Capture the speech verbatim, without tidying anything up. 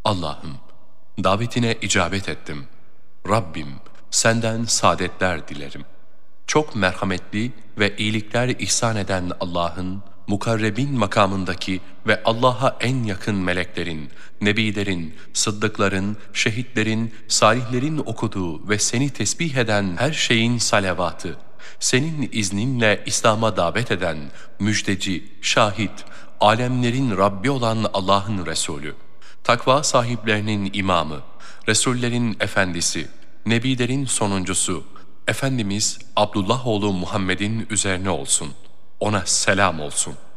Allah'ım, davetine icabet ettim. Rabbim, senden saadetler dilerim. Çok merhametli ve iyilikler ihsan eden Allah'ın, mukarrebin makamındaki ve Allah'a en yakın meleklerin, nebilerin, sıddıkların, şehitlerin, salihlerin okuduğu ve seni tesbih eden her şeyin salavatı, senin izninle İslam'a davet eden müjdeci, şahit, alemlerin Rabbi olan Allah'ın Resulü, takva sahiplerinin imamı, Resullerin efendisi, nebilerin sonuncusu, Efendimiz Abdullah oğlu Muhammed'in üzerine olsun. Ona selam olsun.